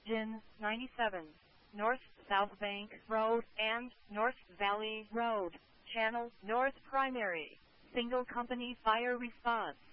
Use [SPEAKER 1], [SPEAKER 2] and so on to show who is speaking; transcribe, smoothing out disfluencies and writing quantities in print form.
[SPEAKER 1] DIN 97, North South Bank Road and North Valley Road, Channel North Primary, Single Company Fire Response.